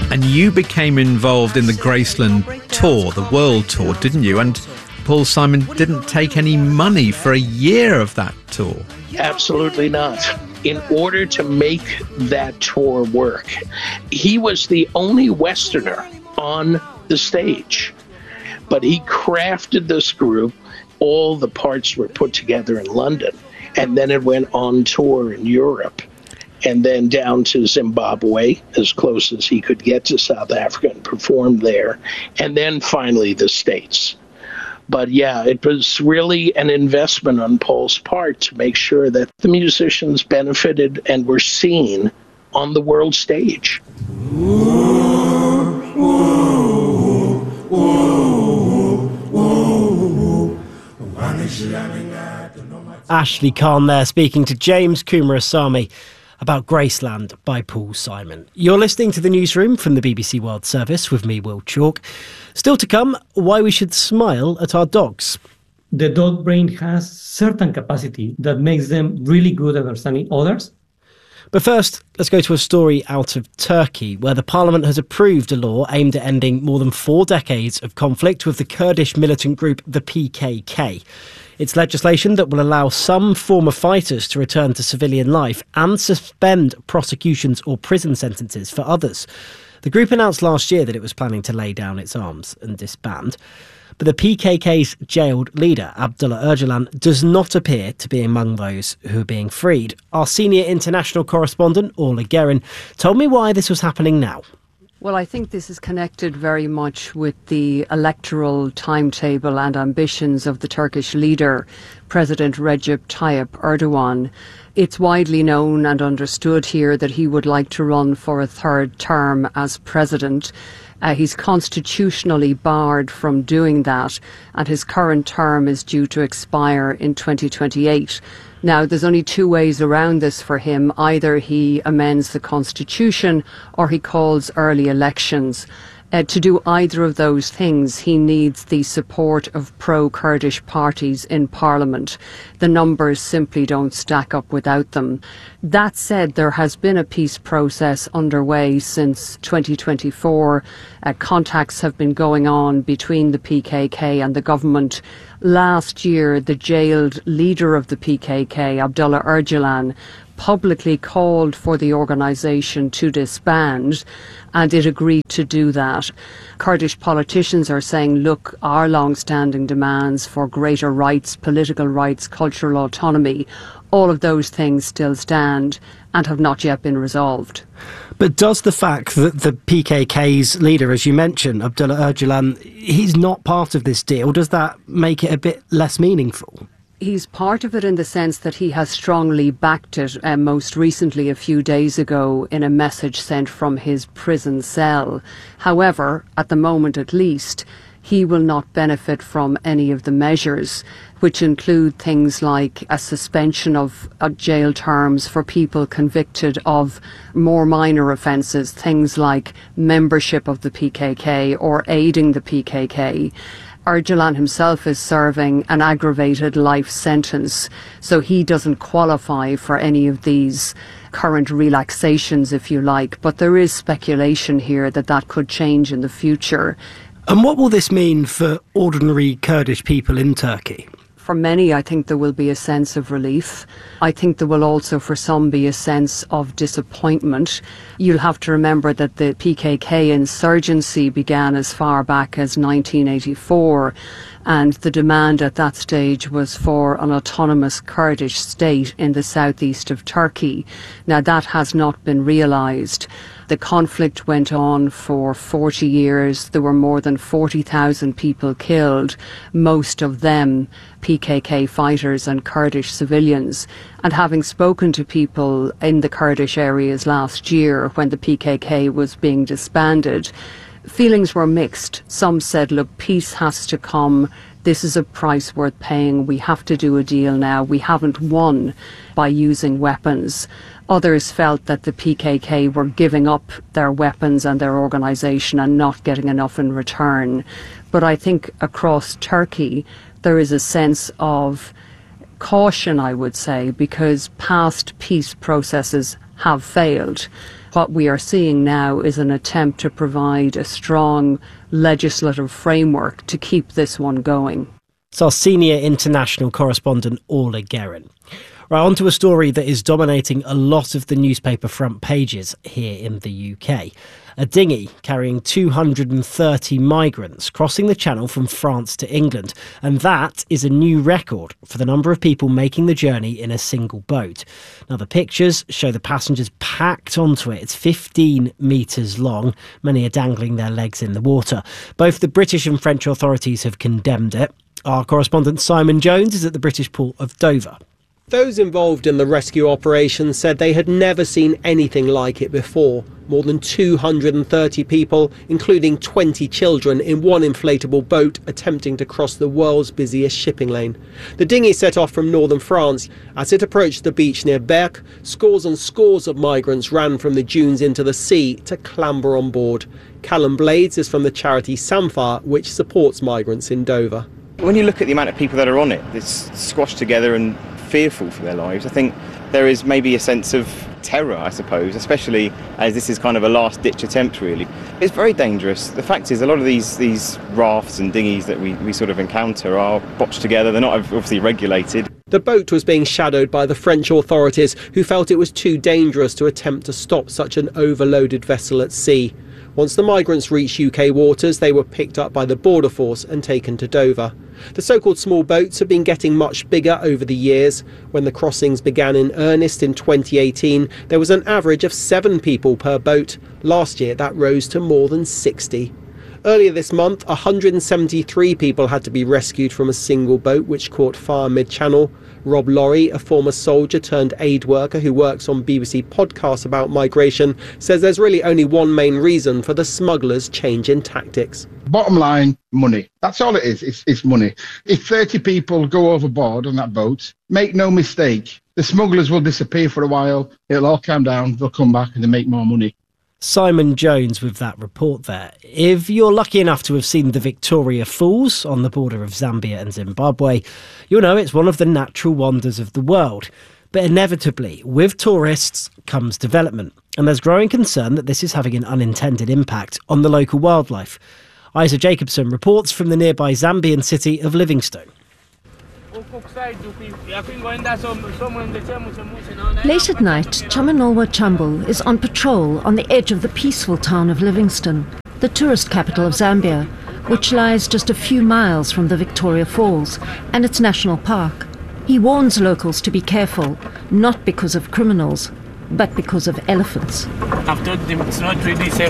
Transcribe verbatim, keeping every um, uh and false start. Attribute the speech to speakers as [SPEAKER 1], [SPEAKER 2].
[SPEAKER 1] And you became involved in the Graceland tour, the world tour, didn't you? And Paul Simon didn't take any money for a year of that tour.
[SPEAKER 2] Absolutely not. In order to make that tour work, he was the only Westerner on the stage. But he crafted this group. All the parts were put together in London. And then it went on tour in Europe. And then down to Zimbabwe, as close as he could get to South Africa, and performed there. And then finally the States. But yeah, it was really an investment on Paul's part to make sure that the musicians benefited and were seen on the world stage.
[SPEAKER 3] Ashley Kahn there, speaking to James Coomarasamy about Graceland by Paul Simon. You're listening to The Newsroom from the B B C World Service with me, Will Chalk. Still to come, why we should smile at our dogs.
[SPEAKER 4] The dog brain has certain capacity that makes them really good at understanding others.
[SPEAKER 3] But first, let's go to a story out of Turkey, where the parliament has approved a law aimed at ending more than four decades of conflict with the Kurdish militant group, the P K K. It's legislation that will allow some former fighters to return to civilian life and suspend prosecutions or prison sentences for others. The group announced last year that it was planning to lay down its arms and disband. But the P K K's jailed leader, Abdullah Öcalan, does not appear to be among those who are being freed. Our senior international correspondent, Orla Guerin, told me why this was happening now.
[SPEAKER 5] Well, I think this is connected very much with the electoral timetable and ambitions of the Turkish leader, President Recep Tayyip Erdogan. It's widely known and understood here that he would like to run for a third term as president. Uh, he's constitutionally barred from doing that, and his current term is due to expire in twenty twenty-eight. Now, there's only two ways around this for him. Either he amends the constitution or he calls early elections. Uh, to do either of those things, he needs the support of pro-Kurdish parties in Parliament. The numbers simply don't stack up without them. That said, there has been a peace process underway since twenty twenty-four. Uh, contacts have been going on between the P K K and the government. Last year, the jailed leader of the P K K, Abdullah Öcalan, publicly called for the organisation to disband, and it agreed to do that. Kurdish politicians are saying, look, our long-standing demands for greater rights, political rights, cultural autonomy, all of those things still stand and have not yet been resolved.
[SPEAKER 3] But does the fact that the P K K's leader, as you mentioned, Abdullah Öcalan, he's not part of this deal, does that make it a bit less meaningful?
[SPEAKER 5] He's part of it in the sense that he has strongly backed it, uh, most recently a few days ago in a message sent from his prison cell. However, at the moment at least, he will not benefit from any of the measures, which include things like a suspension of uh, jail terms for people convicted of more minor offences, things like membership of the P K K or aiding the P K K. Öcalan himself is serving an aggravated life sentence, so he doesn't qualify for any of these current relaxations, if you like. But there is speculation here that that could change in the future.
[SPEAKER 3] And what will this mean for ordinary Kurdish people in Turkey?
[SPEAKER 5] For many, I think there will be a sense of relief. I think there will also, for some, be a sense of disappointment. You'll have to remember that the P K K insurgency began as far back as nineteen eighty-four, and the demand at that stage was for an autonomous Kurdish state in the southeast of Turkey. Now, that has not been realised. The conflict went on for forty years. There were more than forty thousand people killed, most of them P K K fighters and Kurdish civilians. And having spoken to people in the Kurdish areas last year when the P K K was being disbanded, feelings were mixed. Some said, look, peace has to come. This is a price worth paying. We have to do a deal now. We haven't won by using weapons. Others felt that the P K K were giving up their weapons and their organisation and not getting enough in return. But I think across Turkey there is a sense of caution, I would say, because past peace processes have failed. What we are seeing now is an attempt to provide a strong legislative framework to keep this one going.
[SPEAKER 3] It's our senior international correspondent, Orla Guerin. Right, on to a story that is dominating a lot of the newspaper front pages here in the U K. A dinghy carrying two hundred thirty migrants crossing the channel from France to England. And that is a new record for the number of people making the journey in a single boat. Now, the pictures show the passengers packed onto it. It's fifteen metres long. Many are dangling their legs in the water. Both the British and French authorities have condemned it. Our correspondent Simon Jones is at the British port of Dover.
[SPEAKER 6] Those involved in the rescue operation said they had never seen anything like it before. More than two hundred thirty people, including twenty children, in one inflatable boat attempting to cross the world's busiest shipping lane. The dinghy set off from northern France. As it approached the beach near Berck, scores and scores of migrants ran from the dunes into the sea to clamber on board. Callum Blades is from the charity Samphar, which supports migrants in Dover.
[SPEAKER 7] When you look at the amount of people that are on it, it's squashed together and fearful for their lives. I think there is maybe a sense of terror, I suppose, especially as this is kind of a last-ditch attempt, really. It's very dangerous. The fact is, a lot of these these rafts and dinghies that we, we sort of encounter are botched together. They're not obviously regulated.
[SPEAKER 6] The boat was being shadowed by the French authorities, who felt it was too dangerous to attempt to stop such an overloaded vessel at sea. Once the migrants reached U K waters, they were picked up by the Border Force and taken to Dover. The so-called small boats have been getting much bigger over the years. When the crossings began in earnest in twenty eighteen, there was an average of seven people per boat. Last year, that rose to more than sixty. Earlier this month, one hundred seventy-three people had to be rescued from a single boat which caught fire mid-channel. Rob Laurie, a former soldier turned aid worker who works on B B C podcasts about migration, says there's really only one main reason for the smugglers' change in tactics.
[SPEAKER 8] Bottom line, money. That's all it is. It's, it's money. If thirty people go overboard on that boat, make no mistake, the smugglers will disappear for a while. It'll all calm down. They'll come back and they make more money.
[SPEAKER 3] Simon Jones with that report there. If you're lucky enough to have seen the Victoria Falls on the border of Zambia and Zimbabwe, you'll know it's one of the natural wonders of the world. But inevitably, with tourists comes development, and there's growing concern that this is having an unintended impact on the local wildlife. Isa Jacobson reports from the nearby Zambian city of Livingstone.
[SPEAKER 9] Late at night, Chamanolwa Chambu is on patrol on the edge of the peaceful town of Livingstone, the tourist capital of Zambia, which lies just a few miles from the Victoria Falls and its national park. He warns locals to be careful, not because of criminals, but because of elephants.
[SPEAKER 10] I've told them it's not really safe